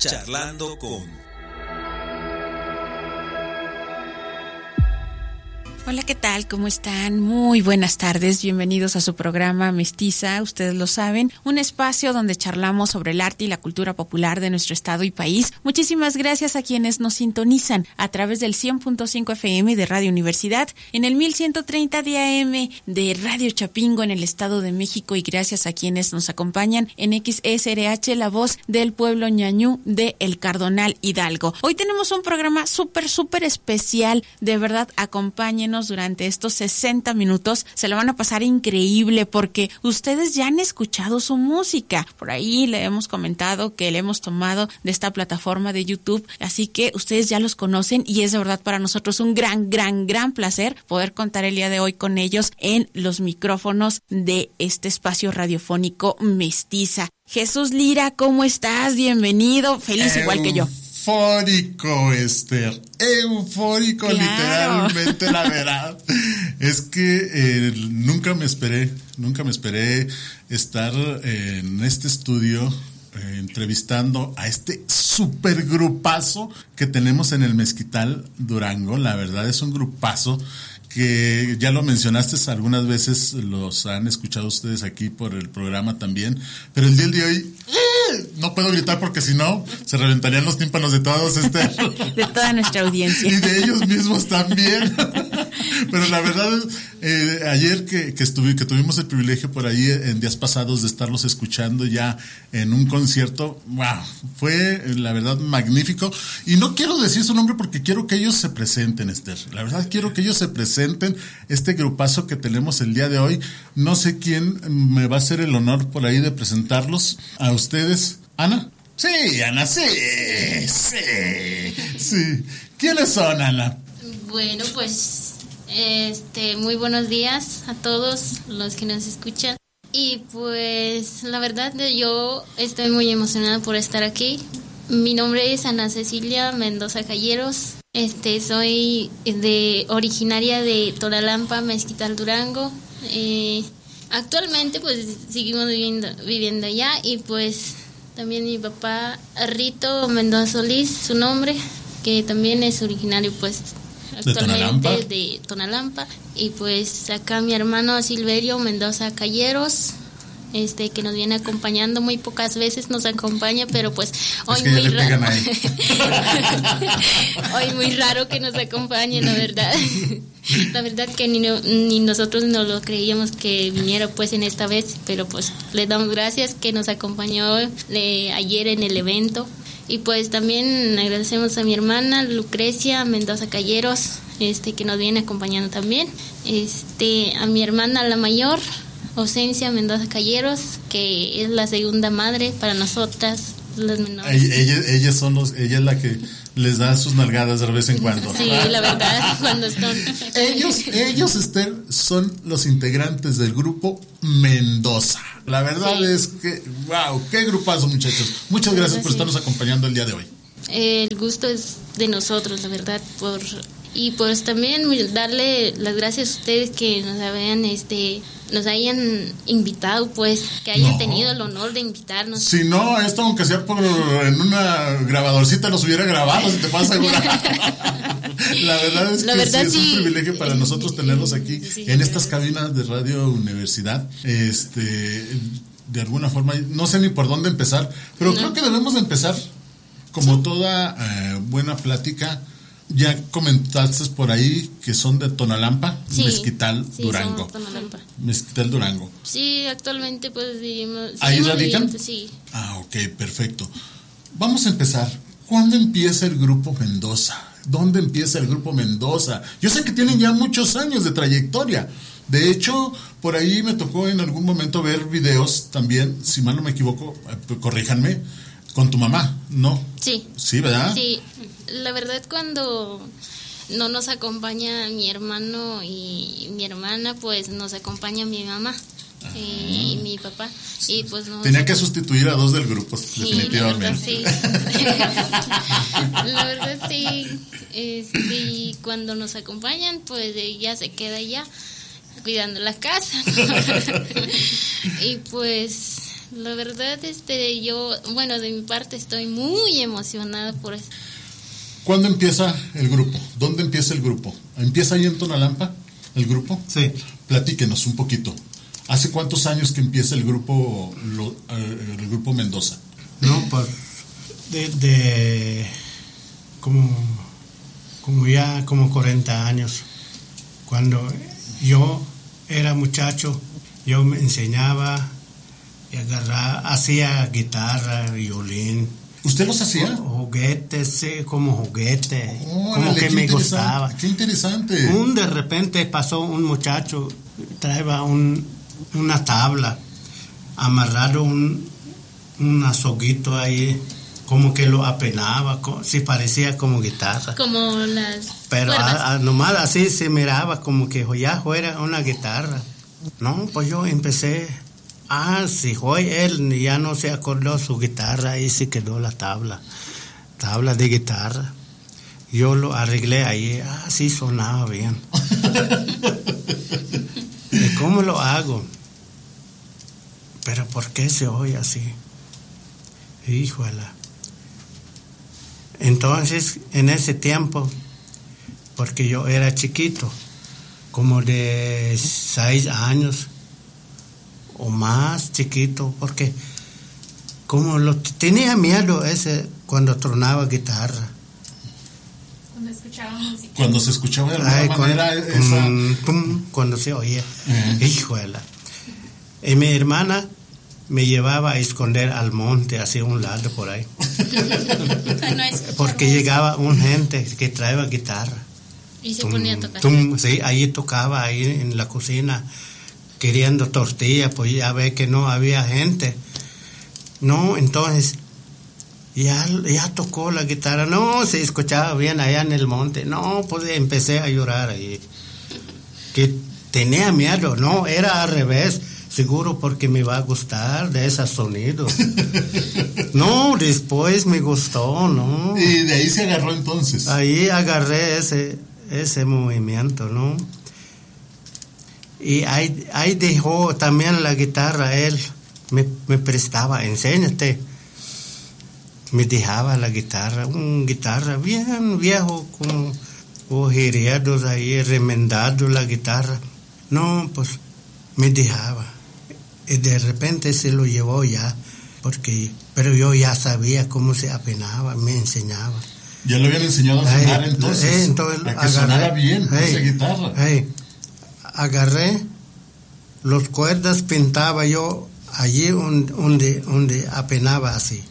Charlando con. Hola, ¿qué tal? ¿Cómo están? Muy buenas tardes, bienvenidos a su programa Mestiza, ustedes lo saben, un espacio donde charlamos sobre el arte y la cultura popular de nuestro estado y país. Muchísimas gracias a quienes nos sintonizan a través del 100.5 FM de Radio Universidad, en el 1130 de AM de Radio Chapingo en el Estado de México, y gracias a quienes nos acompañan en XSRH, la voz del pueblo ñañú de El Cardonal Hidalgo. Hoy tenemos un programa súper especial, de verdad, acompáñenos durante estos 60 minutos, se la van a pasar increíble porque ustedes ya han escuchado su música. Por ahí le hemos comentado que le hemos tomado de esta plataforma de YouTube, así que ustedes ya los conocen y es de verdad para nosotros un gran placer poder contar el día de hoy con ellos en los micrófonos de este espacio radiofónico Mestiza. Jesús Lira, ¿cómo estás? Bienvenido, feliz igual que yo. Eufórico, Esther, eufórico, claro. Literalmente, la verdad es que nunca me esperé estar en este estudio entrevistando a este super grupazo que tenemos en el Mezquital Durango. La verdad es un grupazo que ya lo mencionaste algunas veces, los han escuchado ustedes aquí por el programa también, pero el día de hoy no puedo gritar porque si no se reventarían los tímpanos de todos, de toda nuestra audiencia y de ellos mismos también. Pero la verdad, ayer que tuvimos el privilegio por ahí en días pasados de estarlos escuchando ya en un concierto, wow, fue la verdad magnífico. Y no quiero decir su nombre porque quiero que ellos se presenten, Esther. La verdad quiero que ellos se presenten, este grupazo que tenemos el día de hoy. No sé quién me va a hacer el honor por ahí de presentarlos a ustedes. ¿Ana? Sí, Ana, sí. ¿Quiénes son, Ana? Bueno, pues muy buenos días a todos los que nos escuchan. Y pues la verdad yo estoy muy emocionada por estar aquí. Mi nombre es Ana Cecilia Mendoza Calleros. Soy originaria de Tonalampa, Mezquital, Durango. Actualmente pues seguimos viviendo allá, y pues también mi papá Rito Mendoza Solís, su nombre, que también es originario pues actualmente de Tonalampa. Y pues acá mi hermano Silverio Mendoza Calleros, que nos viene acompañando, muy pocas veces nos acompaña, pero pues hoy muy raro. Hoy muy raro que nos acompañe, la verdad. La verdad que ni nosotros no lo creíamos que viniera pues en esta vez, pero pues le damos gracias que nos acompañó ayer en el evento. Y pues también agradecemos a mi hermana Lucrecia Mendoza Calleros, que nos viene acompañando también. A mi hermana la mayor, Ausencia Mendoza Calleros, que es la segunda madre para nosotras, las menores. Ella es la que les da sus nalgadas de vez en cuando. Sí, la verdad, cuando están. Ellos, Esther, son los integrantes del grupo Mendoza. La verdad sí. Es que, wow, qué grupazo, muchachos. Muchas gracias por estarnos acompañando el día de hoy. El gusto es de nosotros, la verdad, y pues también darle las gracias a ustedes que nos hayan invitado, pues, que hayan tenido el honor de invitarnos. Si no, esto aunque sea en una grabadorcita los hubiera grabado, si te puedo asegurar. La verdad es que sí, es un privilegio para nosotros tenerlos aquí en estas cabinas de Radio Universidad. De alguna forma, no sé ni por dónde empezar, pero creo que debemos de empezar como toda buena plática. Ya comentaste por ahí que son de Tonalampa, Mezquital, Durango. Mezquital, Durango. Sí, actualmente pues vivimos. ¿Ahí radican? Sí. Ok, perfecto. Vamos a empezar. ¿Cuándo empieza el grupo Mendoza? ¿Dónde empieza el grupo Mendoza? Yo sé que tienen ya muchos años de trayectoria. De hecho, por ahí me tocó en algún momento ver videos también, si mal no me equivoco, corríjanme, con tu mamá, ¿no? Sí. Sí, ¿verdad? Sí. La verdad, cuando no nos acompaña mi hermano y mi hermana, pues nos acompaña mi mamá y mi papá. Y pues tenía que sustituir a dos del grupo, sí, definitivamente. La verdad, sí. Y cuando nos acompañan, pues ella se queda allá cuidando la casa. Y pues la verdad, yo, bueno, de mi parte estoy muy emocionada por esto. ¿Cuándo empieza el grupo? ¿Dónde empieza el grupo? ¿Empieza ahí en Tonalampa el grupo? Sí. Platíquenos un poquito. ¿Hace cuántos años que empieza el grupo Mendoza? No, pues de como 40 años. Cuando yo era muchacho, yo me enseñaba y hacía guitarra, violín. ¿Usted los hacía? Juguetes, sí, como juguete. Órale, como que me gustaba. ¡Qué interesante! De repente pasó un muchacho, traía una tabla, amarrado un azoguito ahí, como que lo apenaba, sí parecía como guitarra. Como las Pero nomás así se miraba como que ya fuera una guitarra. No, pues yo empecé... sí, hoy él ya no se acordó su guitarra, ahí se quedó la tabla de guitarra. Yo lo arreglé ahí, sí sonaba bien. ¿Y cómo lo hago? Pero ¿por qué se oye así? Híjole. Entonces, en ese tiempo, porque yo era chiquito, como de 6 años, o más chiquito, porque como tenía miedo ese cuando tronaba guitarra. Cuando escuchaba música. Cuando se escuchaba de alguna manera esa... cuando se oía. Híjole. Y mi hermana me llevaba a esconder al monte, hacia un lado por ahí. Porque llegaba un gente que traía guitarra. Y se ponía a tocar. Sí, ahí tocaba, ahí en la cocina, queriendo tortilla, pues ya ve que no había gente. No, entonces ya tocó la guitarra, no, se escuchaba bien allá en el monte. No, pues empecé a llorar ahí, que tenía miedo. No, era al revés, seguro porque me va a gustar de esos sonidos. No, después me gustó, ¿no? Y de ahí se agarró entonces. Ahí agarré ese movimiento, ¿no? Y ahí dejó también la guitarra él, me prestaba, enséñate. Me dejaba la guitarra, una guitarra bien viejo, con agujereados ahí, remendado la guitarra. No, pues me dejaba. Y de repente se lo llevó ya, pero yo ya sabía cómo se apenaba, me enseñaba. Ya lo habían enseñado a afinar entonces a que sonara bien esa guitarra. Agarré los cuerdas, pintaba yo allí donde apenaba así.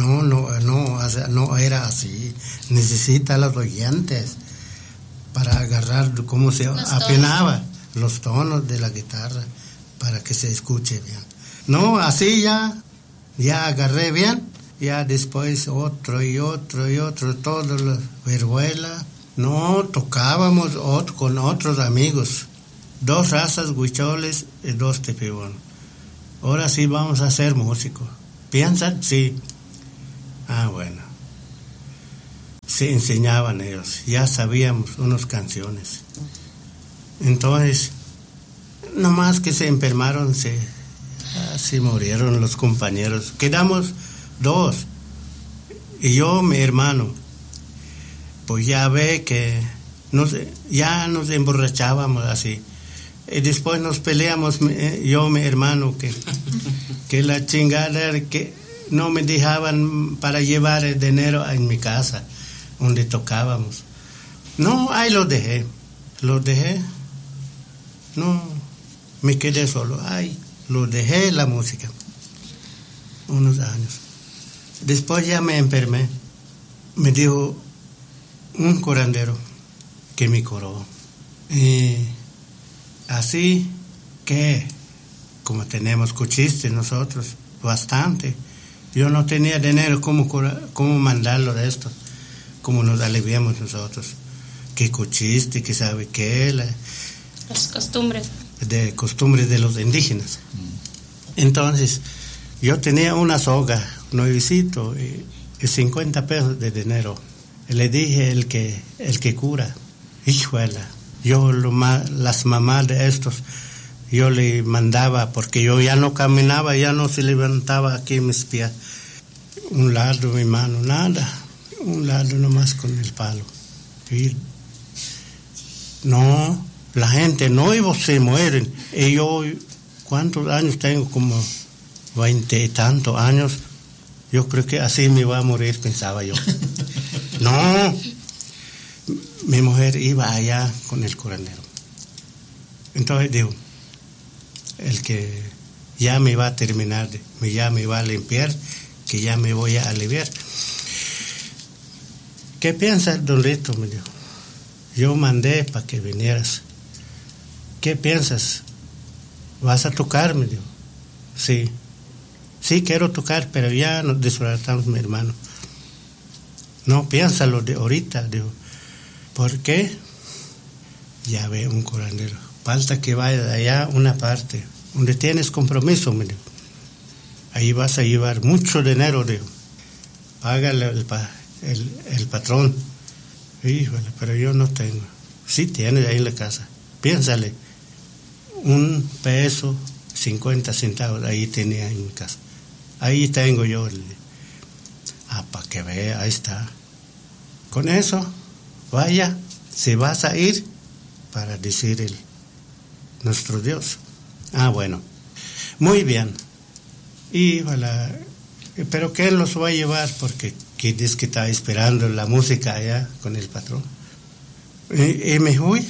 No era así. Necesita los oyentes para agarrar cómo se apenaba los tonos de la guitarra para que se escuche bien. No, así ya agarré bien. Ya después otro, todos los vihuelas. No, tocábamos con otros amigos. 2 razas, huicholes y 2 tepibón. Ahora sí vamos a ser músicos. ¿Piensan? Sí. Bueno. Se enseñaban ellos. Ya sabíamos unas canciones. Entonces, nomás que se enfermaron, se murieron los compañeros. Quedamos 2. Y yo, mi hermano. Pues ya ve que ya nos emborrachábamos así. Y después nos peleamos, yo, mi hermano, que la chingada era que no me dejaban para llevar el dinero en mi casa, donde tocábamos. No, ahí lo dejé. No, me quedé solo. Lo dejé la música. Unos años. Después ya me enfermé. Me dijo un curandero que me curó. Así que, como tenemos cuchistes nosotros, bastante, yo no tenía dinero cómo mandarlo de esto, como nos aliviamos nosotros, que cuchiste, que sabe qué, las costumbres. De costumbres de los indígenas. Entonces, yo tenía una soga, nuevecito, y 50 pesos de dinero. Le dije el que cura, híjole. Yo, las mamás de estos, yo le mandaba, porque yo ya no caminaba, ya no se levantaba aquí mis pies. Un lado mi mano, nada, un lado nomás con el palo. Y no, la gente no se mueren. Y yo, ¿cuántos años tengo? Como 20 y tantos años. Yo creo que así me iba a morir, pensaba yo. No, mi mujer iba allá con el curandero. Entonces digo, el que ya me va a terminar, ya me va a limpiar, que ya me voy a aliviar. ¿Qué piensas, don Rito? Me dijo. Yo mandé para que vinieras. ¿Qué piensas? ¿Vas a tocar? Me dijo. Sí. Sí, quiero tocar, pero ya nos disfrutamos, mi hermano. No, piénsalo de ahorita, digo. ¿Por qué? Ya ve un curandero. Falta que vaya de allá una parte, donde tienes compromiso, me dijo. Ahí vas a llevar mucho dinero, digo. Págale el patrón. Híjole, pero yo no tengo. Sí tienes ahí en la casa. Piénsale. 1 peso, 50 centavos, ahí tenía en mi casa. Ahí tengo yo. Para que vea, ahí está. Con eso, vaya, si vas a ir para decir nuestro Dios. Bueno, muy bien. Y voilà, pero que él los va a llevar porque dice que está esperando la música allá con el patrón. Y me fui.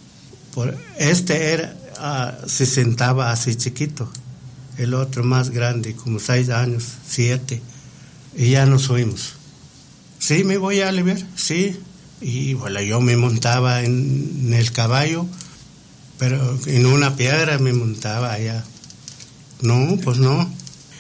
Se sentaba así chiquito. El otro más grande, como 6 años, 7. Y ya nos fuimos. Sí, me voy a aliviar, sí. Y bueno, yo me montaba en el caballo, pero en una piedra me montaba allá. No, pues no.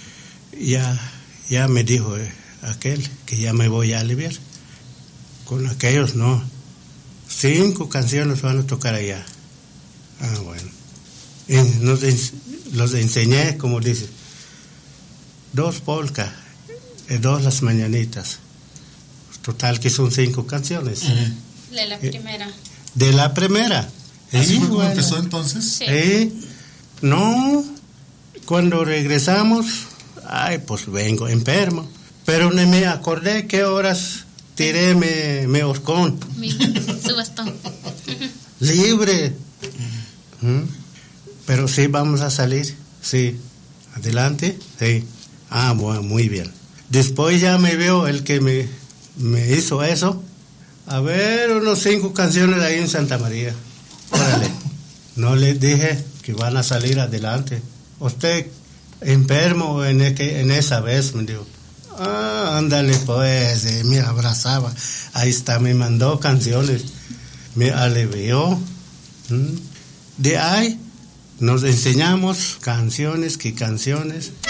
Ya me dijo aquel que ya me voy a aliviar. Con aquellos no. 5 canciones van a tocar allá. Bueno. Y los enseñé, como dice, 2 polcas, 2 las mañanitas. Total que son 5 canciones. De la primera. De la primera. ¿Así fue como empezó entonces? Sí. No, cuando regresamos, pues vengo enfermo. Pero no me acordé qué horas tiré mi horcón. Su bastón. Libre. Pero sí vamos a salir. Sí. Adelante. Sí. Bueno, muy bien. Después ya me veo el que me hizo eso. A ver, unos 5 canciones ahí en Santa María. Órale. No les dije que van a salir adelante. Usted enfermo en esa vez, me dijo. Ándale pues, me abrazaba. Ahí está, me mandó canciones. Me alivió. De ahí nos enseñamos canciones.